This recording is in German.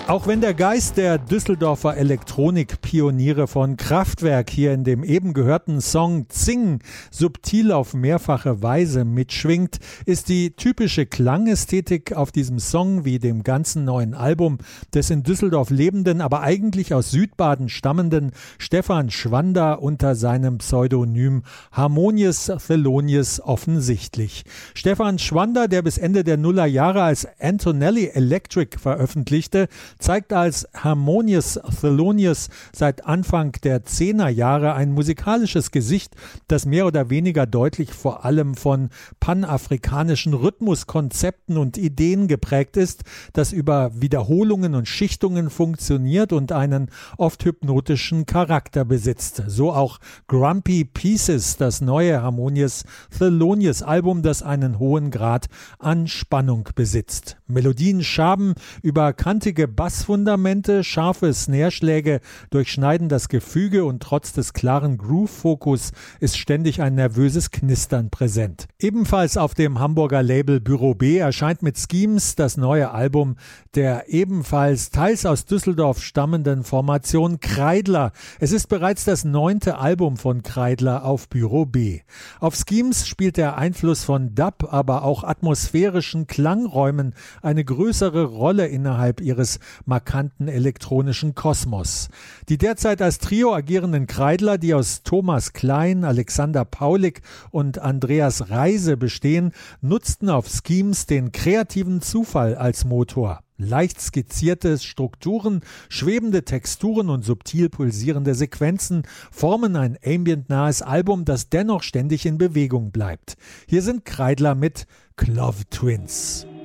Auch wenn der Geist der Düsseldorfer Elektronikpioniere von Kraftwerk hier in dem eben gehörten Song Zing subtil auf mehrfache Weise mitschwingt, ist die typische Klangästhetik auf diesem Song wie dem ganzen neuen Album des in Düsseldorf lebenden, aber eigentlich aus Südbaden stammenden Stefan Schwander unter seinem Pseudonym Harmonious Thelonious offensichtlich. Stefan Schwander, der bis Ende der Nullerjahre als Antonelli Electric veröffentlichte, zeigt als Harmonious Thelonious seit Anfang der 10er Jahre ein musikalisches Gesicht, das mehr oder weniger deutlich vor allem von panafrikanischen Rhythmuskonzepten und Ideen geprägt ist, das über Wiederholungen und Schichtungen funktioniert und einen oft hypnotischen Charakter besitzt. So auch Grumpy Pieces, das neue Harmonious Thelonious Album, das einen hohen Grad an Spannung besitzt. Melodien schaben über kantige Bassfundamente, scharfe Snareschläge durchschneiden das Gefüge und trotz des klaren Groove-Fokus ist ständig ein nervöses Knistern präsent. Ebenfalls auf dem Hamburger Label Büro B erscheint mit Schemes das neue Album der ebenfalls teils aus Düsseldorf stammenden Formation Kreidler. Es ist bereits das 9. Album von Kreidler auf Büro B. Auf Schemes spielt der Einfluss von Dub, aber auch atmosphärischen Klangräumen eine größere Rolle innerhalb ihres markanten elektronischen Kosmos. Die derzeit als Trio agierenden Kreidler, die aus Thomas Klein, Alexander Paulik und Andreas Reise bestehen, nutzten auf Schemes den kreativen Zufall als Motor. Leicht skizzierte Strukturen, schwebende Texturen und subtil pulsierende Sequenzen formen ein ambient-nahes Album, das dennoch ständig in Bewegung bleibt. Hier sind Kreidler mit Clove Twins.